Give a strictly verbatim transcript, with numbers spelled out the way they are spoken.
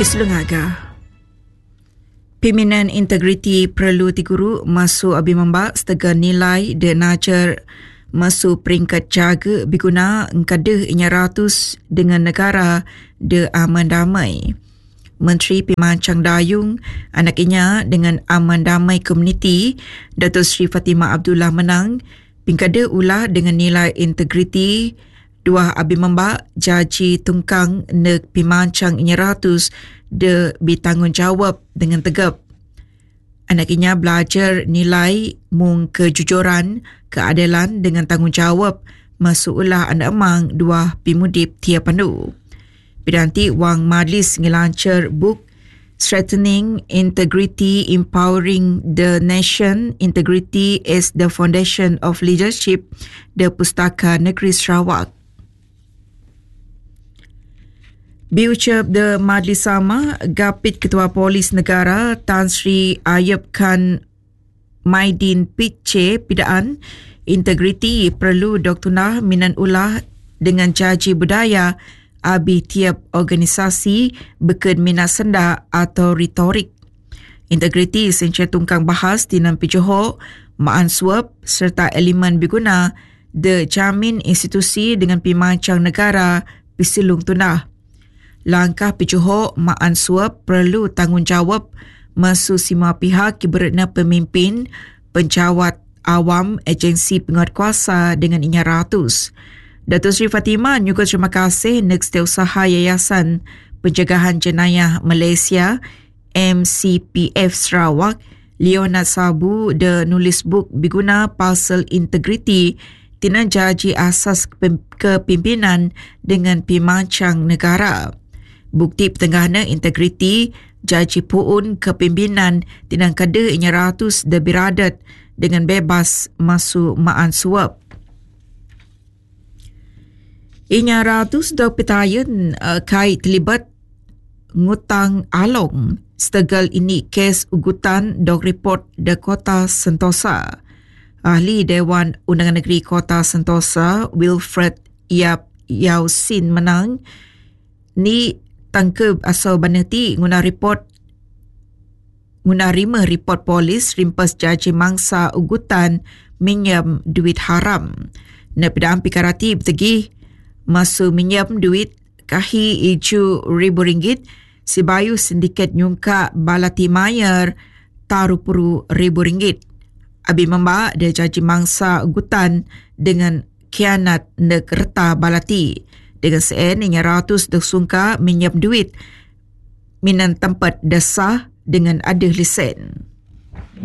Islungaga. Pimpinan integriti perlu diguru masuk abi membak setega nilai de najar masuk peringkat jaga biguna engkadah inya ratus dengan negara de aman damai. Menteri Pimancang Dayung anak inya dengan aman damai komuniti Datuk Seri Fatimah Abdullah menang pingkada ulah dengan nilai integriti dua abi membak jaji tungkang nek Pimancang inya ratus de bertanggungjawab dengan tegap. Anak inya belajar nilai mung kejujuran, keadilan dengan tanggungjawab masuk ulah anak emang dua pimudip tiap pandu. Pidanti wang majlis ngelancar book Strengthening Integrity, Empowering the Nation, Integrity is the Foundation of Leadership, de Pustaka Negeri Sarawak. Biucap de Majlis Sama, Gapit Ketua Polis Negara Tan Sri Ayub Khan Maidin Pitche pidaan integriti perlu Doktor Nah minan ulah dengan jaji budaya abi tiap organisasi beked minat senda atau retorik. Integriti sencet tungkang bahas di Nampi Johor, Maan Suap serta elemen biguna de jamin institusi dengan pimancang negara pisilung tunah. Langkah Pijohor Maan Suap perlu tanggungjawab masu semua pihak kiberna pemimpin, pencawat awam, agensi penguatkuasa dengan inya ratus. Datuk Seri Fatimah juga terima kasih nek setiausaha Yayasan Pencegahan Jenayah Malaysia M C P F Sarawak Leonard Sabu de nulis buk biguna pasal integriti tina jaji asas kepimpinan dengan pimancang negara. Bukti pertengahan integriti jaji puun kepimpinan tinang kada inya ratus de biradat dengan bebas masuk Maan Suap. Inya ratus de petayan uh, kait terlibat ngutang along setegal ini kes ugutan dog report de Kota Sentosa. Ahli Dewan Undangan Negeri Kota Sentosa Wilfred Yap Yausin menang ni tangkeb asal banati guna report guna rima report polis rimpas jaji mangsa ugutan minjam duit haram. Nepidaan pikarati bertegi masuk minjam duit kahi iju ribu ringgit sibayu sindiket nyungka balati mayar taruh puru ribu ringgit. Abi membak dia jaji mangsa ugutan dengan kianat nek reta balati. Dengan sen inya ratus dersungka minjam duit minan tempat dasar dengan ada lesen.